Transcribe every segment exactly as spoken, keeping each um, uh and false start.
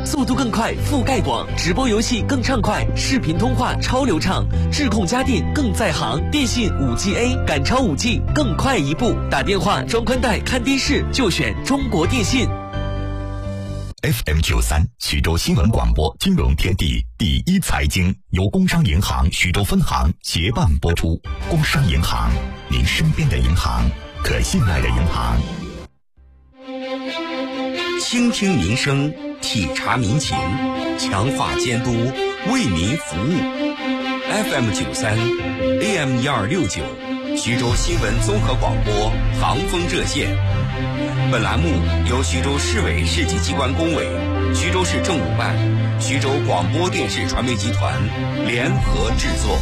速度更快，覆盖广，直播游戏更畅快，视频通话超流畅，智控家电更在行，电信 五 G A 赶超 五 G 更快一步。打电话、装宽带、看电视就选中国电信。 F M 九三徐州新闻广播金融天地第一财经由工商银行徐州分行协办播出。工商银行，您身边的银行，可信赖的银行。 倾听民生，体察民情，强化监督，为民服务。F M 九三 A M 一二六九徐州新闻综合广播航风热线。本栏目由徐州市委市级机关工委、徐州市政务办、徐州广播电视传媒集团联合制作。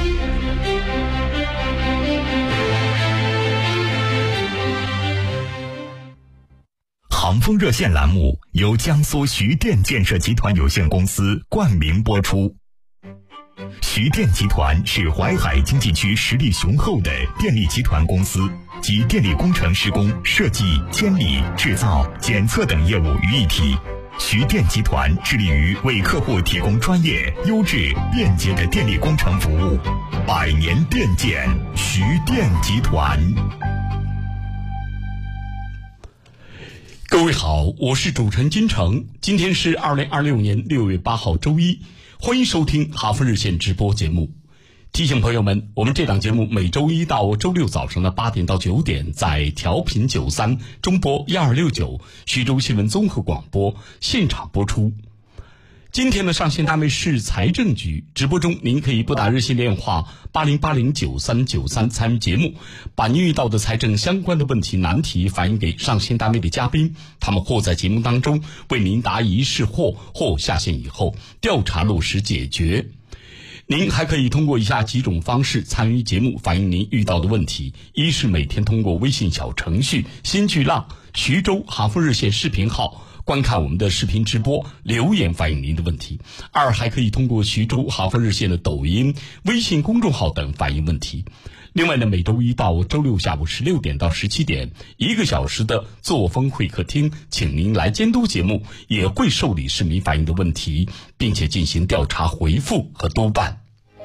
航风热线栏目由江苏徐电建设集团有限公司冠名播出。徐电集团是淮海经济区实力雄厚的电力集团公司，集电力工程施工、设计、监理、制造、检测等业务于一体。徐电集团致力于为客户提供专业、优质、便捷的电力工程服务。百年电建，徐电集团。 各位好，我是主持人金城，今天是二零二六年六月八号周一，欢迎收听哈佛热线直播节目。提醒朋友们，我们这档节目每周一到周六早上的八点到九点，在调频九三中波一二六九徐州新闻综合广播现场播出。今天的上线单位是财政局，直播中您可以拨打热线电话八零八零九三九三参与节目，把您遇到的财政相关的问题难题反映给上线单位的嘉宾，他们或在节目当中为您答疑释惑，或下线以后调查落实解决。您还可以通过以下几种方式参与节目，反映您遇到的问题：一是每天通过微信小程序新巨浪徐州哈佛热线视频号观看我们的视频直播，留言反映您的问题；二，还可以通过徐州哈佛热线的抖音、微信公众号等反映问题。另外呢，每周一到周六下午十六点到十七点，一个小时的作风会客厅，请您来监督节目，也会受理市民反映的问题，并且进行调查回复和督办。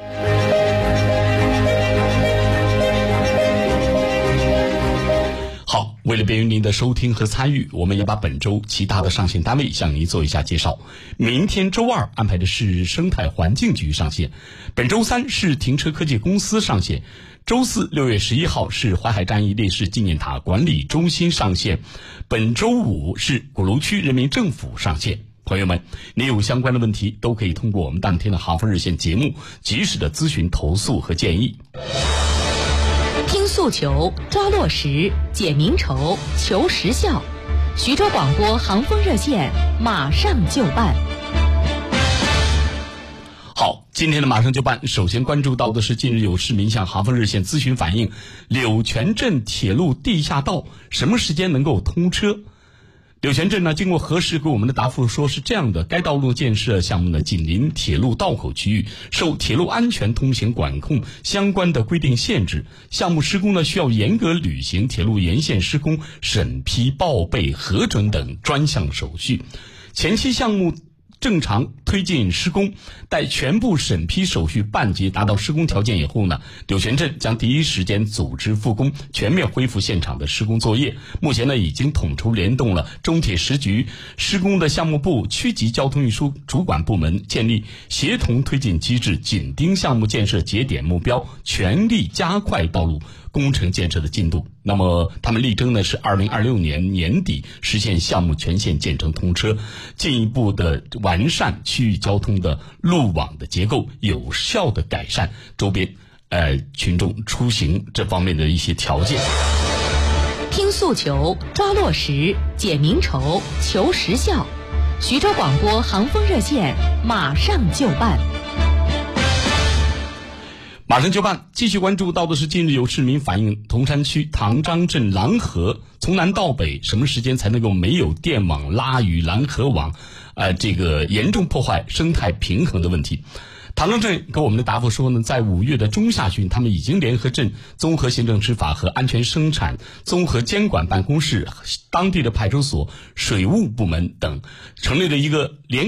好，为了便于您的收听和参与，我们也把本周其他的上线单位向您做一下介绍。明天周二安排的是生态环境局上线，本周三是停车科技公司上线，周四六月十一号是淮海战役烈士纪念塔管理中心上线，本周五是鼓楼区人民政府上线。朋友们，您有相关的问题都可以通过我们当天的哈佛热线节目及时的咨询投诉和建议。 听诉求，抓落实，解民愁，求实效。徐州广播航风热线马上就办。 好，今天的马上就办，首先关注到的是近日有市民向哈佛热线咨询反映，柳泉镇铁路地下道什么时间能够通车？柳泉镇呢，经过核实给我们的答复说是这样的，该道路建设项目呢紧邻铁路道口区域，受铁路安全通行管控相关的规定限制，项目施工呢需要严格履行铁路沿线施工审批、报备、核准等专项手续。前期项目正常推进施工，待全部审批手续办结，达到施工条件以后呢，柳泉镇将第一时间组织复工，全面恢复现场的施工作业。目前呢，已经统筹联动了中铁时局、施工的项目部、区级交通运输主管部门，建立协同推进机制，紧盯项目建设节点目标，全力加快道路工程建设的进度。那么他们力争呢是二零二六年年底实现项目全线建成通车，进一步的完善区域交通的路网的结构，有效的改善周边呃群众出行这方面的一些条件。 听诉求，抓落实，解民愁，求实效。徐州广播航风热线马上就办。 马上就办，继续关注到的是近日有市民反映，铜山区唐张镇蓝河从南到北什么时间才能够没有电网拉与蓝河网，呃，这个严重破坏生态平衡的问题。唐张镇给我们的答复说呢，在五月的中下旬，他们已经联合镇综合行政执法和安全生产综合监管办公室、当地的派出所、水务部门等，成立了一个联